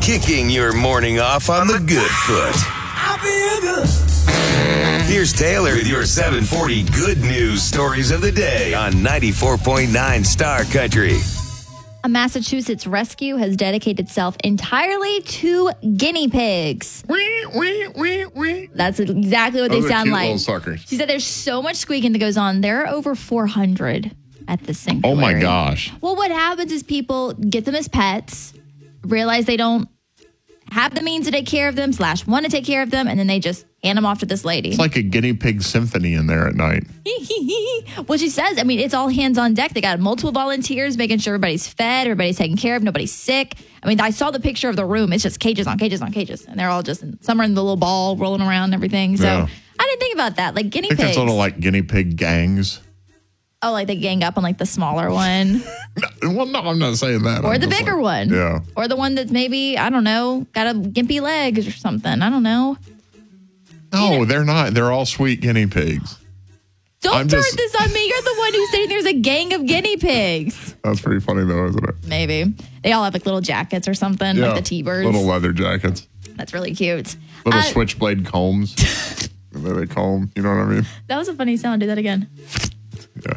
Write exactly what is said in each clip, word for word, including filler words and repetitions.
kicking your morning off on the good foot. I feel good. Here's Taylor with your seven forty good news stories of the day on ninety-four point nine Star Country. A Massachusetts rescue has dedicated itself entirely to guinea pigs. Wee, wee, wee, wee. That's exactly what Those they are sound cute like. little suckers. She said there's so much squeaking that goes on. There are over four hundred at the sanctuary. Oh, my gosh. Well, what happens is people get them as pets, realize they don't have the means to take care of them, slash want to take care of them, and then they just hand them off to this lady. It's like a guinea pig symphony in there at night. Well, she says, I mean, it's all hands on deck. They got multiple volunteers making sure everybody's fed, everybody's taken care of, nobody's sick. I mean, I saw the picture of the room. It's just cages on cages on cages. And they're all just, in, some are in the little ball rolling around and everything. So Yeah. I didn't think about that. Like guinea I think pigs. it's little like guinea pig gangs. Oh, like they gang up on like the smaller one. No, well, no, I'm not saying that. Or I'm the just bigger like- one. Yeah. Or the one that's maybe, I don't know, got a gimpy legs or something. I don't know. No, they're not. They're all sweet guinea pigs. Don't I'm turn just- this on me. You're the one who's saying there's a gang of guinea pigs. That's pretty funny, though, isn't it? Maybe. They all have like little jackets or something, Yeah. like the T-birds. Little leather jackets. That's really cute. Little Uh, switchblade combs. And then they comb. You know what I mean? That was a funny sound. Do that again. Yeah.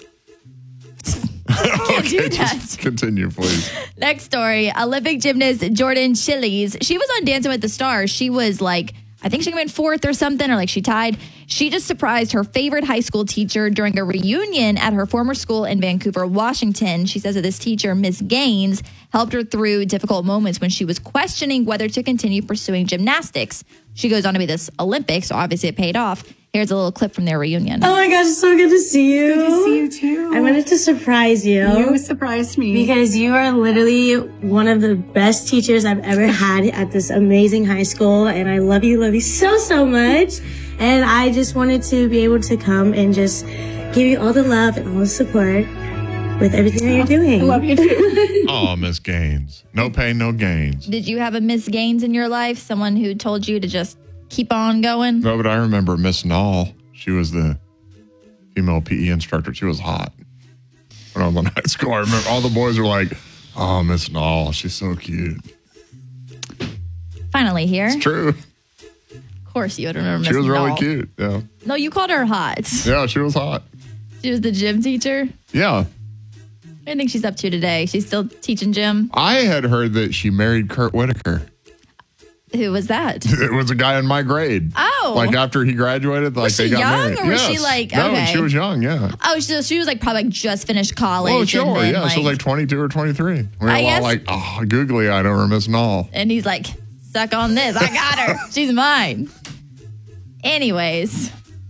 Can't do that. Just continue, please. Next story. Olympic gymnast Jordan Chiles. She was on Dancing with the Stars. She was like, I think she came in fourth or something, or like she tied. She just surprised her favorite high school teacher during a reunion at her former school in Vancouver, Washington. She says that this teacher, Miss Gaines, helped her through difficult moments when she was questioning whether to continue pursuing gymnastics. She goes on to be this Olympic, so obviously it paid off. Here's a little clip from their reunion. Oh my gosh, it's so good to see you. Good to see you too. I wanted to surprise you. You surprised me. Because you are literally one of the best teachers I've ever had at this amazing high school. And I love you, love you so, so much. And I just wanted to be able to come and just give you all the love and all the support with everything that you're doing. I love you too. Oh, Miss Gaines. No pain, no gains. Did you have a Miss Gaines in your life? Someone who told you to just keep on going? No, but I remember Miss Nall. She was the female P E instructor. She was hot. When I was in high school, I remember all the boys were like, oh, Miss Nall, she's so cute. Finally here. It's true. Of course you would remember Miss She was really Doll. cute. Yeah. No, you called her hot. Yeah, she was hot. She was the gym teacher. Yeah. I think she's up to today. She's still teaching gym. I had heard that she married Kurt Whitaker. Who was that? It was a guy in my grade. Oh. Like after he graduated, like Was they she got young, married. or was yes. she, like, No, okay. she was young, yeah. Oh, so she was like probably like just finished college. Well, sure, and then, yeah. like, She was like twenty-two or twenty-three. We were I all guess- like, oh, googly eyed over Miss Nall. and he's like, suck on this. I got her. She's mine. Anyways.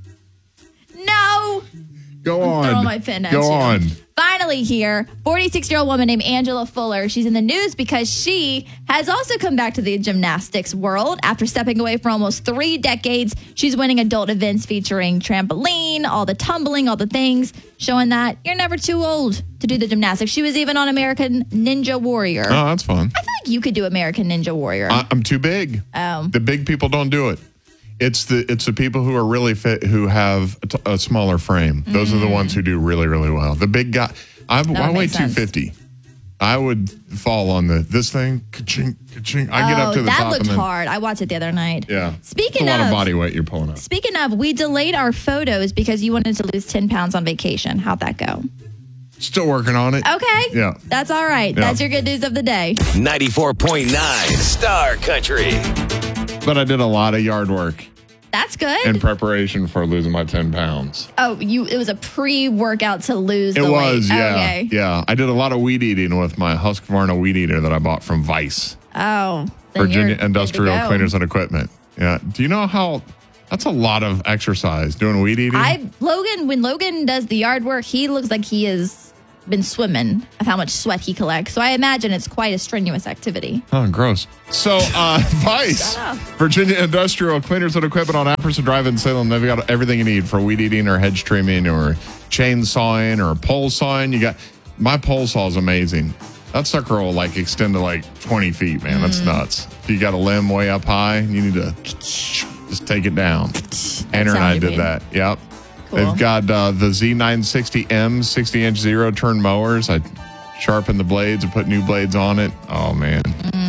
No. Go on. Throw my pen at Go you. on. Finally here, forty-six-year-old woman named Angela Fuller. She's in the news because she has also come back to the gymnastics world after stepping away for almost three decades. She's winning adult events featuring trampoline, all the tumbling, all the things, showing that you're never too old to do the gymnastics. She was even on American Ninja Warrior. Oh, that's fun. I feel like you could do American Ninja Warrior. I, I'm too big. Oh. The big people don't do it. It's the it's the people who are really fit who have a, t- a smaller frame. Those are the ones who do really really well. The big guy, I, would I weigh make sense. two fifty. I would fall on the this thing. Ka-ching, ka-ching. I get oh, up to the that top looked and then, hard. I watched it the other night. Yeah, Speaking it's a lot of, of body weight you're pulling up. Speaking of, we delayed our photos because you wanted to lose ten pounds on vacation. How'd that go? Still working on it. Okay. Yeah. That's all right. Yeah. That's your good news of the day. ninety-four point nine Star Country. But I did a lot of yard work That's good. in preparation for losing my ten pounds. oh, you it was a pre-workout to lose It the was, weight. yeah, Okay. yeah. I did a lot of weed eating with my Husqvarna weed eater that I bought from Vice, Oh. then Virginia you're good Industrial to go. Cleaners and Equipment. Yeah. Do you know how? That's a lot of exercise doing weed eating. I Logan when Logan does the yard work, he looks like he has been swimming of how much sweat he collects. So I imagine it's quite a strenuous activity. Oh, gross. So, uh, Vice, Shut up. Virginia Industrial Cleaners and Equipment on Apperson Drive in Salem. They've got everything you need for weed eating or hedge trimming or chainsawing or pole sawing. You got my pole saw is amazing. That sucker will like extend to like twenty feet, man. That's Mm. nuts. If you got a limb way up high, you need to just take it down. Anna and sound I you did mean. that. Yep. Cool. They've got uh, the Z nine sixty M sixty inch zero turn mowers. I sharpened the blades and put new blades on it. Oh, man.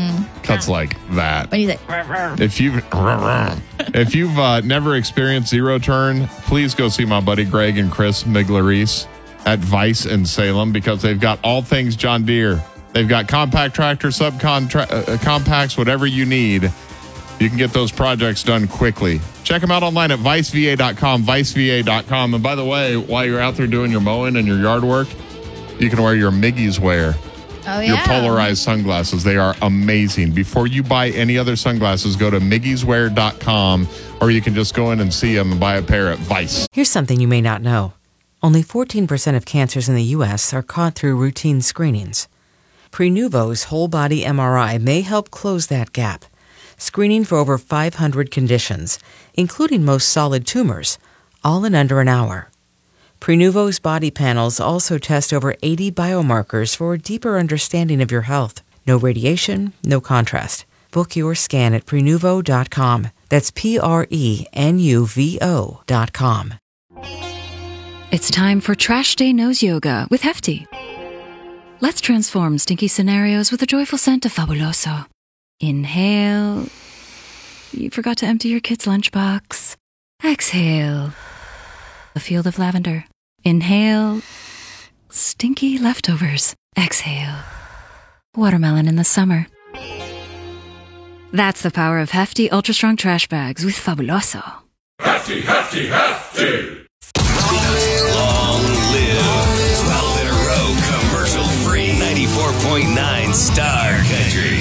cuts like that. What do you say? If you've if you've uh, never experienced zero turn, please go see my buddy Greg and Chris Miglaris at Vice in Salem, because they've got all things John Deere. They've got compact tractors, subcontract uh, compacts, whatever you need. You can get those projects done quickly. Check them out online at vice v a dot com, vice v a dot com. And by the way, while you're out there doing your mowing and your yard work, you can wear your Miggy's wear. Oh, yeah. Your polarized sunglasses. They are amazing. Before you buy any other sunglasses, go to miggy's wear dot com, or you can just go in and see them and buy a pair at Vice. Here's something you may not know. Only fourteen percent of cancers in the U S are caught through routine screenings. Prenuvo's whole-body M R I may help close that gap, screening for over five hundred conditions, including most solid tumors, all in under an hour. Prenuvo's body panels also test over eighty biomarkers for a deeper understanding of your health. No radiation, no contrast. Book your scan at prenuvo dot com. That's P R E N U V O dot com. It's time for Trash Day Nose Yoga with Hefty. Let's transform stinky scenarios with a joyful scent of Fabuloso. Inhale. You forgot to empty your kid's lunchbox. Exhale. A field of lavender. Inhale. Stinky leftovers. Exhale. Watermelon in the summer. That's the power of Hefty Ultra Strong Trash Bags with Fabuloso. Hefty, hefty, hefty! Long live twelve in a row commercial free ninety-four point nine Star Country.